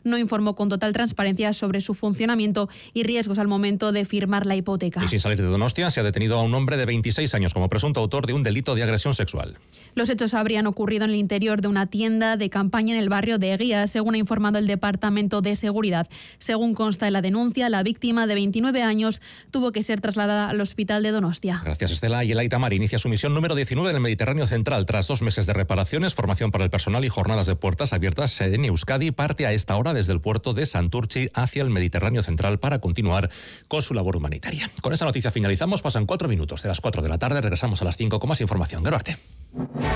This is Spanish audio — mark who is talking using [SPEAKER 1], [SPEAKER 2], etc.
[SPEAKER 1] no informó con total transparencia sobre su funcionamiento y riesgos al momento de firmar la hipoteca.
[SPEAKER 2] Y sin salir de Donostia, se ha detenido a un hombre de 26 años como presunto autor de un delito de agresión sexual.
[SPEAKER 1] Los hechos habrían ocurrido en el interior de una tienda de campaña en el barrio de Eguía, según ha informado el Departamento de Seguridad. Según consta en la denuncia, la víctima de 29 años tuvo que ser trasladada al hospital de Donostia.
[SPEAKER 2] Gracias, Estela. Y el Aita Mar inicia su misión número 19 en el Mediterráneo Central. Tras 2 meses de reparaciones, formación para el personal y jornadas de puertas abiertas en Euskadi, parte a esta hora desde el puerto de Santurtzi hacia el Mediterráneo Central para continuar con su labor humanitaria. Con esta noticia finalizamos. Pasan 4 minutos de las 4 de la tarde. Regresamos a las 5 con más información. Gero arte.